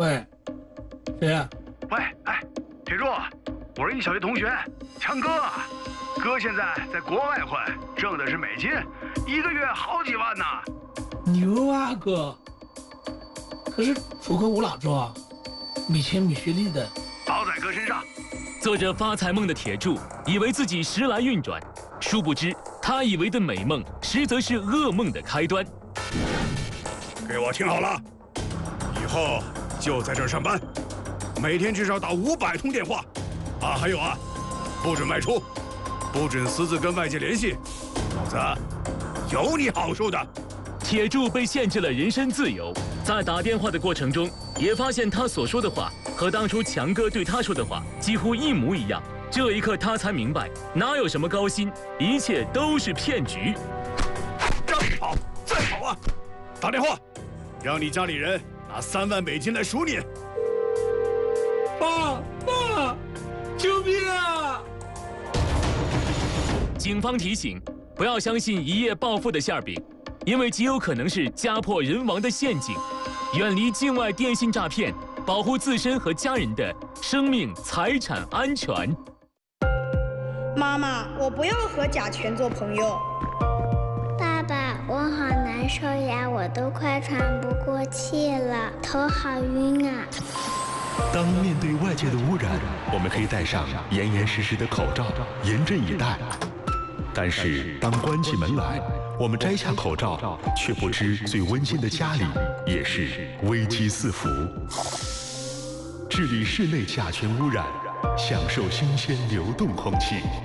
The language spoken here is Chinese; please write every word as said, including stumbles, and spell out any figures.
喂，谁呀、 喂，哎，铁柱，我是你小学同学强哥，哥现在在国外混，挣的是美金，一个月好几万呢。 牛啊哥！可是出口我哪知道啊？没钱没学历的。 包在哥身上。 做着发财梦的铁柱以为自己时来运转，殊不知他以为的美梦，实则是噩梦的开端。 给我听好了，以后就在这儿上班，每天至少打五百通电话，啊，还有啊，不准外出，不准私自跟外界联系，否则有你好受的。 铁柱被限制了人身自由，在打电话的过程中，也发现他所说的话和当初强哥对他说的话几乎一模一样。这一刻，他才明白，哪有什么高薪，一切都是骗局。 让你跑，再跑啊！打电话，让你家里人拿三万美金来赎你。 爸爸，救命啊！ 警方提醒，不要相信一夜暴富的馅饼，因为极有可能是家破人亡的陷阱。远离境外电信诈骗，保护自身和家人的生命财产安全。 妈妈，我不要和甲醛做朋友。 爸爸，我好难受呀，我都快喘不过气了，头好晕啊。 当面对外界的污染，我们可以戴上严严实实的口罩，严阵以待。但是当关起门来，我们摘下口罩，却不知最温馨的家里也是危机四伏。治理室内甲醛污染，享受新鲜流动空气。